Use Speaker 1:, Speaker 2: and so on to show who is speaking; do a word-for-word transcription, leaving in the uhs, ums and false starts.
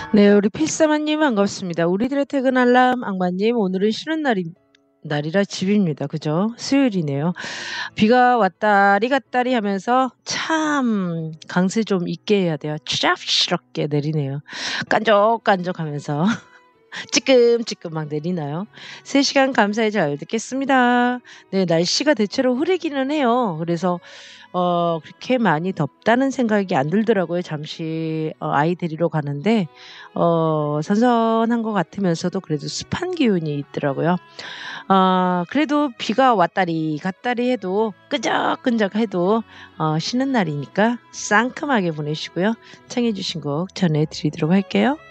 Speaker 1: 네, 우리 필사마님 반갑습니다. 우리들의 퇴근 알람 악마님 오늘은 쉬는 날이 날이라 집입니다. 그죠? 수요일이네요. 비가 왔다리 갔다리 하면서 참 강세 좀 있게 해야 돼요. 추잡스럽게 내리네요. 깐족깐족하면서 찌끔찌끔 막 내리나요? 세 시간 감사히 잘 듣겠습니다. 네, 날씨가 대체로 흐리기는 해요. 그래서 어 그렇게 많이 덥다는 생각이 안 들더라고요. 잠시 어 아이 데리러 가는데 어 선선한 것 같으면서도 그래도 습한 기운이 있더라고요. 아 그래도 비가 왔다리 갔다리 해도 끈적끈적해도 어 쉬는 날이니까 상큼하게 보내시고요. 청해 주신 곡 전해 드리도록 할게요.